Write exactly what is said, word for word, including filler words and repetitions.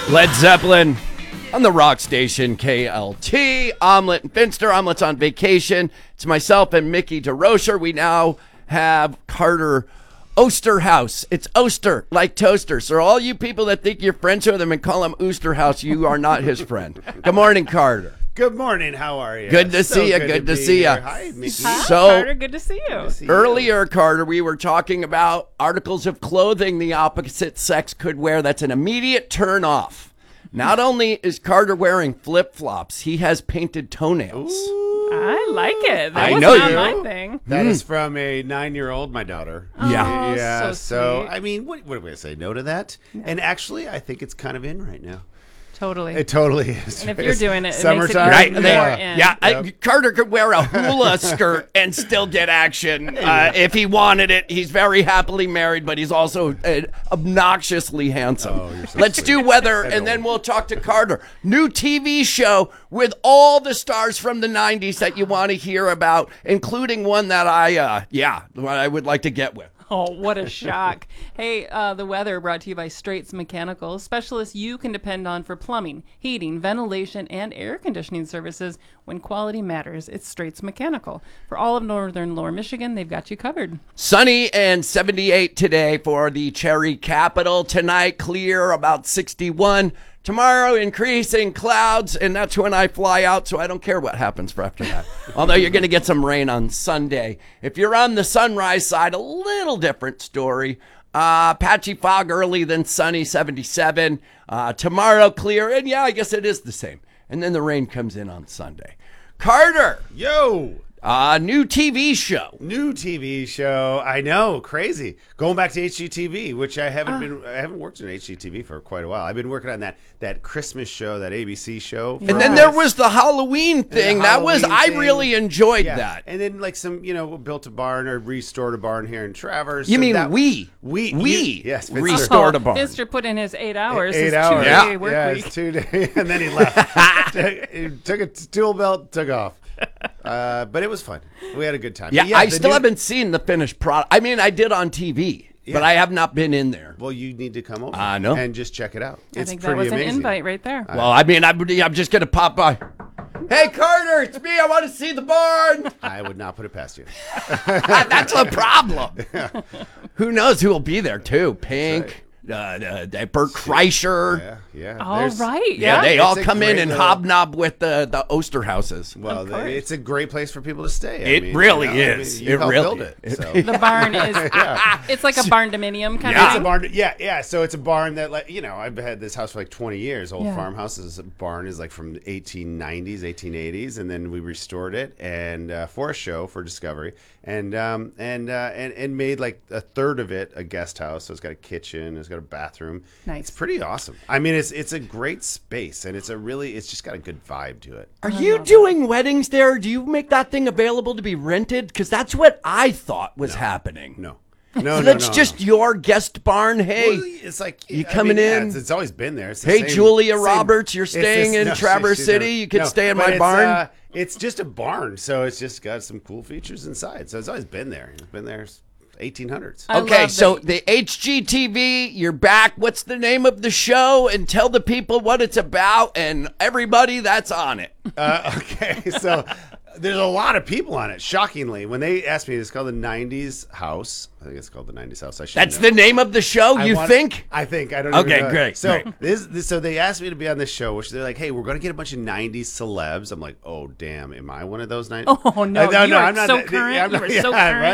Led Zeppelin on the rock station K L T. Omelet and Finster. Omelet's on vacation. It's myself and Mickey DeRocher. We now have Carter Osterhaus. It's Oster, like toaster. So all you people that think you're friends with him and call him Osterhaus, you are not his friend. Good morning, Carter. Good morning. How are you? Good to So see you. Good, Good to, to see you. Hi, Mickey. Hi, So- Carter. Good to see you. Good to see you. Earlier, Carter, we were talking about articles of clothing the opposite sex could wear. That's an immediate turn off. Not only is Carter wearing flip-flops, he has painted toenails. I like it. That I was know not you. my thing. That is from a nine-year-old, my daughter. Yeah. Oh, yeah. so sweet. I mean, what, what do we say? No to that? And actually, I think it's kind of in right now. Totally. It totally is. And if you're doing it, it makes it Summertime. Right? even They- more Yeah. in. Yeah, I, Carter could wear a hula skirt and still get action uh, if he wanted it. He's very happily married, but he's also uh, obnoxiously handsome. Oh, you're so Let's sweet. do weather, and then we'll talk to Carter. New T V show with all the stars from the nineties that you want to hear about, including one that I, uh, yeah, what I would like to get with. Oh, what a shock. Hey, uh, the weather brought to you by Straits Mechanical, specialists you can depend on for plumbing, heating, ventilation, and air conditioning services. When quality matters, it's Straits Mechanical. For all of northern lower Michigan, they've got you covered. Sunny and seventy-eight today for the Cherry Capital. Tonight, clear, about sixty-one. Tomorrow, increasing clouds, and that's when I fly out, so I don't care what happens for after that. Although you're going to get some rain on Sunday. If you're on the sunrise side, a little different story. Uh, patchy fog early, then sunny, seventy-seven. Uh, tomorrow, clear, and yeah, I guess it is the same. And then the rain comes in on Sunday. Carter, Yo! uh, new T V show. New T V show. I know, crazy. Going back to H G T V, which I haven't been. I haven't worked in H G T V for quite a while. I've been working on that that Christmas show, that A B C show. And then there was the Halloween thing. That was, Halloween I thing. really enjoyed Yeah. that. And then like some, you know, built a barn or restored a barn here in Traverse. You So mean that- we? We. We you- yes. Finster. restored a barn. Finster put in his eight hours. Eight his hours. two-day Yeah. work yeah, week. it's two days, and then he left. he took a tool belt, took off. Uh, but it was fun. We had a good time. Yeah, But I the still new- haven't seen the finished product. I mean, I did on T V, but Yeah. I have not been in there. Well, you need to come over. I know. and just check it out. I It's think that pretty was amazing. an invite right there. Well, I mean, I'm, I'm just going to pop by. Hey, Carter, it's me. I want to see the barn. I would not put it past you. That's a problem. Who knows who will be there, too? Pink, uh, uh, Bert Kreischer. Yeah, yeah. All There's- right. Yeah, Yeah. they It's all a come in great and little- hobnob with the, the Osterhauses. Well, Of the- course. it's a great place for people to stay. I It mean, really you know, I is. mean, you It helped really build is. it. So. The barn is, it's like a barn dominium kind Yeah. of It's a thing. barn. Yeah, yeah. So it's a barn that, like, you know, I've had this house for like twenty years. Old Yeah. farmhouse. Is a barn is like from eighteen nineties, eighteen eighties, and then we restored it and uh, for a show for Discovery, and um, and uh, and and made like a third of it a guest house. So it's got a kitchen, it's got a bathroom. Nice. It's pretty awesome. I mean, it's it's a great space, and it's a really, it's just got a good vibe to it. Are you doing weddings there? Do you make that thing available to be rented? Because that's what I thought was happening. No, no, no. That's no, just no. your guest barn. Hey, Well, it's like you I coming mean, yeah, in? it's, it's always been there. It's the Hey, same- Julia same- Roberts, you're it's staying this- in no, Traverse she's City. never- You could no, stay in but my it's, barn. Uh, it's just a barn, so it's just got some cool features inside. So it's always been there. It's been there eighteen hundreds. I Okay, love so that- the H G T V, you're back. What's the name of the show? And tell the people what it's about and everybody that's on it. Uh, okay, so there's a lot of people on it. Shockingly, when they asked me, it's called the nineties House. I think it's called the nineties House. I should. That's know. the name of the show, I you want- think? I think I don't. Okay, even know. great, So great. this, this, so they asked me to be on this show, which they're like, "Hey, we're going to get a bunch of nineties celebs." I'm like, "Oh, damn, am I one of those nineties?" Oh, no, you are so current. You are so current.